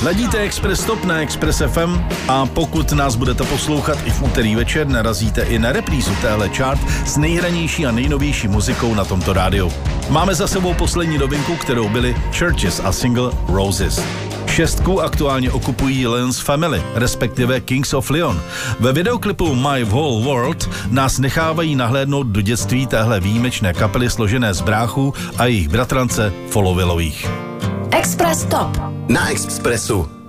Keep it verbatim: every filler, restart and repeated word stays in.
Ladíte Express Stop na Express F M a pokud nás budete poslouchat i v úterý večer, narazíte i na reprízu téhle chart s nejhranější a nejnovější muzikou na tomto rádiu. Máme za sebou poslední novinku, kterou byly Churches a single Roses. Šestku aktuálně okupují Lyons Family, respektive Kings of Leon. Ve videoklipu My Whole World nás nechávají nahlédnout do dětství téhle výjimečné kapely složené z bráchů a jejich bratrance Followillových. Express Stop na Expressu.